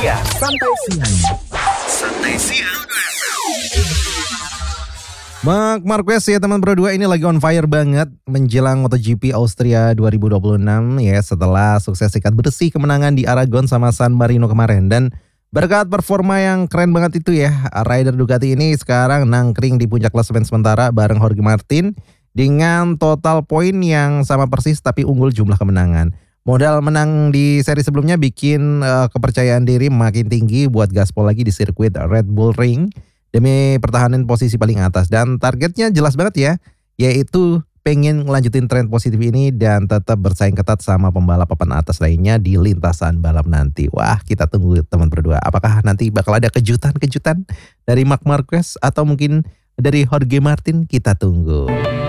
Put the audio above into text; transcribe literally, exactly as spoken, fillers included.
siang. Santai siang. Santai siang. Marc Marquez ya teman berdua ini lagi on fire banget menjelang MotoGP Austria dua ribu dua puluh enam ya, setelah sukses sikat bersih kemenangan di Aragon sama San Marino kemarin. Dan berkat performa yang keren banget itu ya, rider Ducati ini sekarang nangkring di puncak klasemen sementara bareng Jorge Martin dengan total poin yang sama persis tapi unggul jumlah kemenangan. Modal menang di seri sebelumnya bikin uh, kepercayaan diri makin tinggi buat gaspol lagi di sirkuit Red Bull Ring demi pertahanan posisi paling atas. Dan targetnya jelas banget ya, yaitu pengen ngelanjutin tren positif ini dan tetap bersaing ketat sama pembalap papan atas lainnya di lintasan balap nanti. Wah, kita tunggu teman berdua. Apakah nanti bakal ada kejutan-kejutan dari Marc Marquez atau mungkin dari Jorge Martin? Kita tunggu.